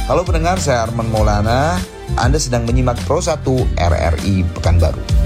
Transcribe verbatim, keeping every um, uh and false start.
Halo pendengar, saya Arman Maulana. Anda sedang menyimak Pro satu R R I Pekanbaru.